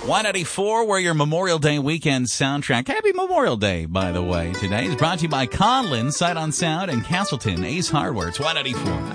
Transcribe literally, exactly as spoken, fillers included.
one ninety-four, we're your Memorial Day weekend soundtrack. Happy Memorial Day, by the way. Today is brought to you by Conlin, Sight on Sound, and Castleton Ace Hardware. It's one ninety-four.